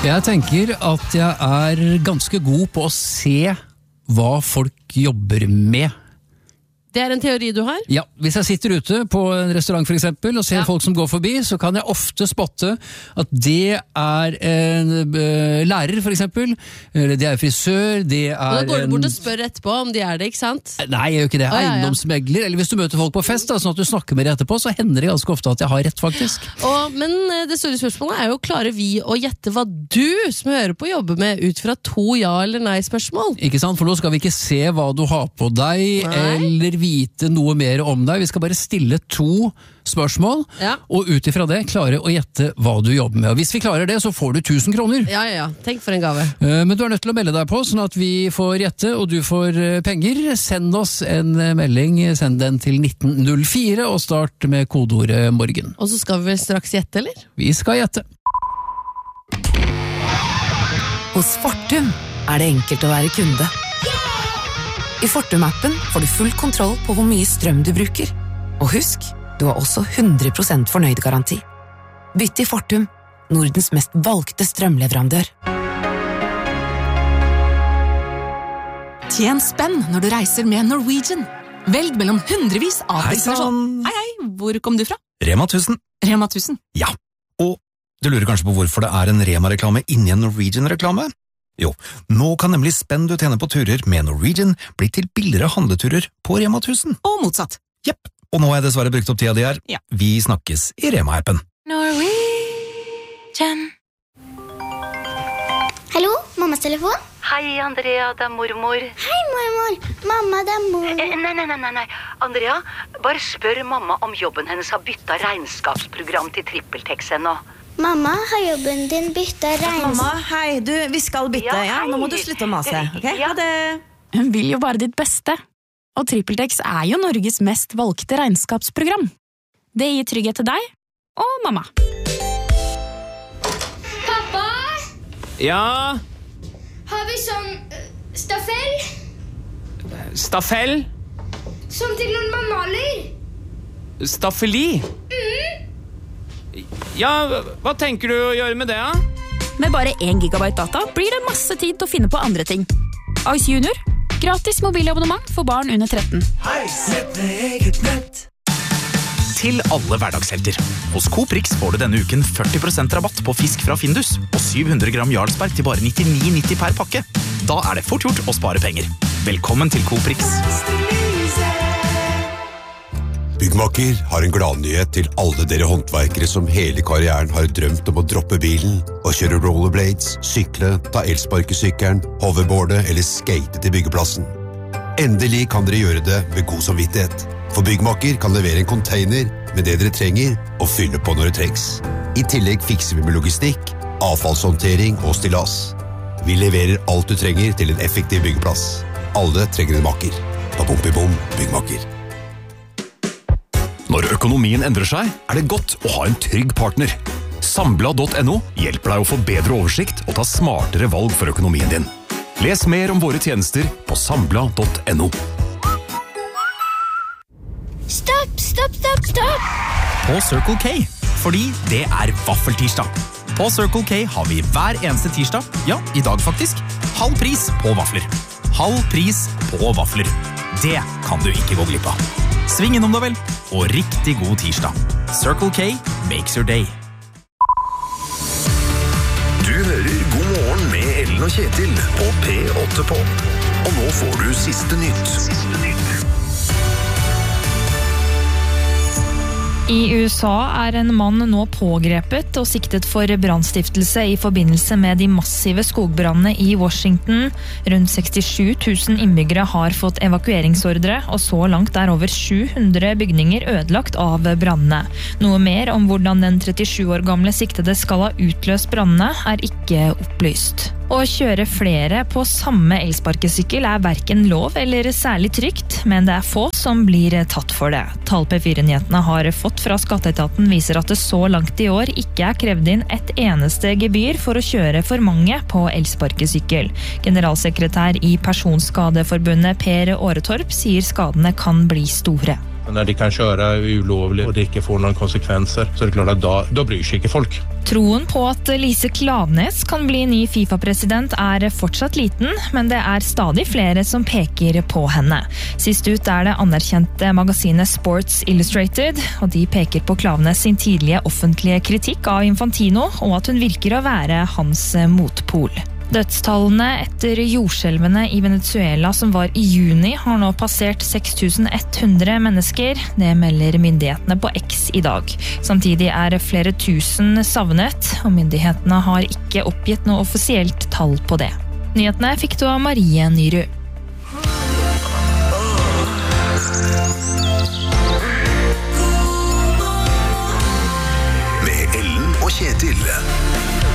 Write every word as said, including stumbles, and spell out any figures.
Jeg tenker at jeg er ganske god på å se hva folk jobber med. Det er en teori du har? Ja, hvis jeg sitter ute på en restaurant for eksempel, og ser ja. folk som går forbi, så kan jeg ofte spotte at det er en uh, lærer for eksempel, eller det er frisør, det er en... Og da går du bort og spør etterpå om de er det, ikke sant? Nei, jeg gjør ikke det. Oh, ja, ja. Eiendomsmegler, eller hvis du møter folk på fest, da, sånn at du snakker med dem etterpå, så hender det ganske ofte at jeg har rett faktisk. Og, men det store spørsmålet er jo, klarer vi å gjette hva du som hører på jobber med ut fra to ja eller nei spørsmål? Ikke sant, for nå skal vi ikke se hva du har på deg, nei. Eller vite noe mer om deg. Vi skal bare stille to spørsmål, ja. Og ut ifra det klare å gjette hva du jobber med. Og hvis vi klarer det, så får du tusen kroner. Ja, ja, ja. Tenk for en gave. Men du er nødt til å melde deg på, sånn at vi får gjette, og du får penger. Send oss en melding, send den til nitten null fire, og start med kodeordet morgen. Og så skal vi vel straks gjette, eller? Vi skal gjette. Hos Fortum er det enkelt å være kunde. I Fortum-appen får du full kontroll på hvor mye strøm du bruker. Og husk, du har også hundre prosent fornøyd-garanti. Bytt til Fortum, Nordens mest valgte strømleverandør. Tjen spenn når du reiser med Norwegian. Velg mellom hundrevis av destinasjoner. Hei, hei, hvor kom du fra? Rema tusen. Rema tusen? Ja, og du lurer kanskje på hvorfor det er en Rema-reklame inni en Norwegian-reklame? Jo, nå kan nemlig spenn du tjener på turer med Norwegian bli til billigere handleturer på Rema tusen. Og motsatt. Jepp, og nå har jeg dessverre brukt opp tida di her. Ja. Vi snakkes i Rema-appen. Norwegian. Hallo, mammas telefon? Hei, Andrea, det er mormor. Hei, mormor. Mamma, det er mormor. Eh, nei, nei, nei, nei. Andrea, bare spør mamma om jobben hennes har byttet regnskapsprogram til TrippelTex ennå. Mamma, har jobben din byttet regnskap? Mamma, hei, du, vi skal bytte, ja, ja? Nå må du slutte å mase, ok? Ja. Ha det. Hun vil jo bare ditt beste. Og TrippelTex er jo Norges mest valgte regnskapsprogram. Det gir trygghet til deg og mamma. Pappa? Ja? Har vi sånn uh, staffell? Staffell? Som til når man maler? Staffeli? Mhm. Ja, hva tenker du å gjøre med det, da? Med bare én gigabyte data blir det masse tid til å finne på andre ting. Ice Junior. Gratis mobilabonnement for barn under tretten. Hei, sett med eget nett. Til alle hverdagshelter. Hos Coprix får du denne uken førti prosent rabatt på fisk fra Findus og syv hundre gram Jarlsberg til bare nittini nitti per pakke. Da er det fort gjort å spare penger. Velkommen til Coprix. Byggmaker har en gladnyhet til alle dere håndverkere som hele karrieren har drømt om å droppe bilen og kjøre rollerblades, sykle, ta elsparkesykkelen, hoverboarde eller skate til byggeplassen. Endelig kan dere gjøre det med god samvittighet, for Byggmaker kan levere en container med det dere trenger og fylle på når det trengs. I tillegg fikser vi med logistikk, avfallshåndtering og stillas. Vi leverer alt du trenger til en effektiv byggeplass. Alle trenger en maker. Da bom i bom, Byggmaker. Når økonomien endrer seg, er det godt å ha en trygg partner. Sambla punktum no hjelper deg å få bedre oversikt og ta smartere valg for økonomien din. Les mer om våre tjenester på sambla punktum no. Stopp, stopp, stopp, stopp! På Circle K, fordi det er vaffeltirsdag. På Circle K har vi hver eneste tirsdag, ja, i dag faktisk, halv pris på vafler. Halv pris på vafler. Det kan du ikke gå glipp av. Sving innom deg vel, og riktig god tirsdag. Circle K makes your day. Du hører God morgen med Ellen og Kjetil på P åtte på. Og nå får du siste nytt. Siste nytt. I U S A er en mann nå pågrepet og siktet for brannstiftelse i forbindelse med de massive skogbrannene i Washington. Rundt sekstisju tusen innbyggere har fått evakueringsordre, og så langt er over sju hundre bygninger ødelagt av brannene. Noe mer om hvordan den trettisju år gamle siktede skal ha utløst brannene er ikke opplyst. Å kjøre flere på samme elsparkesykkel er hverken lov eller særlig trygt, men det er få som blir tatt for det. Tall P fire-nyhetene har fått fra Skatteetaten viser at det så langt i år ikke er krevd inn et eneste gebyr for å kjøre for mange på elsparkesykkel. Generalsekretær i Personskadeforbundet Per Åretorp sier skadene kan bli store. Når de kan kjøre ulovlig og det ikke får noen konsekvenser, så er det klart at da, da bryr seg ikke folk. Troen på at Lise Klaveness kan bli ny FIFA-president er fortsatt liten, men det er stadig flere som peker på henne. Sist ut er det anerkjente magasinet Sports Illustrated, og de peker på Klaveness sin tidlige offentlige kritikk av Infantino, og at hun virker å være hans motpol. Dødstallene etter jordskjelvene i Venezuela som var i juni har nå passert seks tusen ett hundre mennesker. Det melder myndighetene på X i dag. Samtidig er flere tusen savnet, og myndighetene har ikke oppgitt noe offisielt tall på det. Nyhetene fikk du av Marie Nyrud. Med Ellen og Kjetil.